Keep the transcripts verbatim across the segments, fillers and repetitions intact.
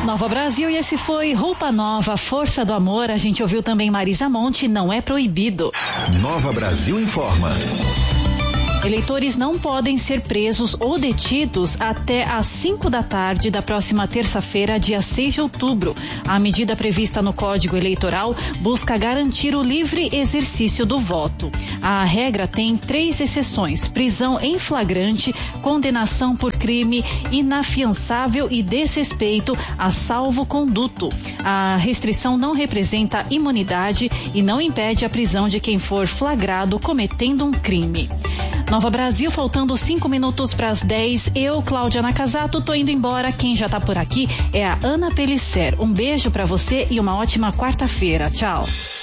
Nova Brasil, e esse foi Roupa Nova, Força do Amor. A gente ouviu também Marisa Monte, Não é Proibido. Nova Brasil informa. Eleitores não podem ser presos ou detidos até às cinco da tarde da próxima terça-feira, dia seis de outubro. A medida prevista no Código Eleitoral busca garantir o livre exercício do voto. A regra tem três exceções: prisão em flagrante, condenação por crime inafiançável e desrespeito a salvo-conduto. A restrição não representa imunidade e não impede a prisão de quem for flagrado cometendo um crime. Nova Brasil, faltando cinco minutos para as dez. Eu, Cláudia Nakazato, tô indo embora. Quem já tá por aqui é a Ana Pelisser. Um beijo para você e uma ótima quarta-feira. Tchau.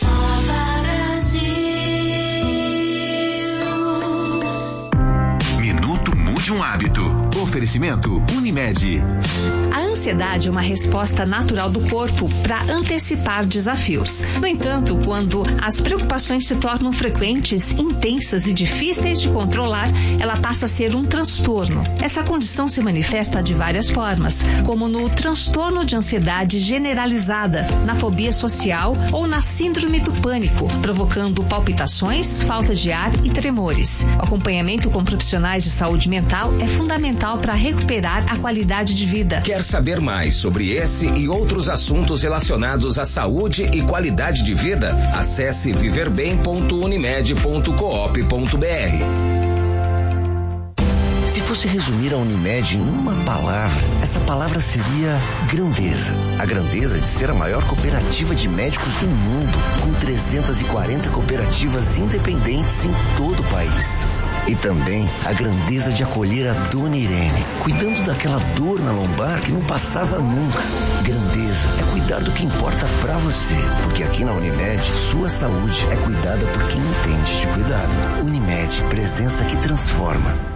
Minuto Mude um Hábito. Oferecimento Unimed. A ansiedade é uma resposta natural do corpo para antecipar desafios. No entanto, quando as preocupações se tornam frequentes, intensas e difíceis de controlar, ela passa a ser um transtorno. Essa condição se manifesta de várias formas, como no transtorno de ansiedade generalizada, na fobia social ou na síndrome do pânico, provocando palpitações, falta de ar e tremores. O acompanhamento com profissionais de saúde mental é fundamental para recuperar a qualidade de vida. Quer saber mais sobre esse e outros assuntos relacionados à saúde e qualidade de vida? Acesse viver bem ponto unimed ponto coop ponto br. Se fosse resumir a Unimed em uma palavra, essa palavra seria grandeza. A grandeza de ser a maior cooperativa de médicos do mundo, com trezentas e quarenta cooperativas independentes em todo o país. E também a grandeza de acolher a Dona Irene, cuidando daquela dor na lombar que não passava nunca. Grandeza é cuidar do que importa pra você, porque aqui na Unimed, sua saúde é cuidada por quem entende de cuidado. Unimed, presença que transforma.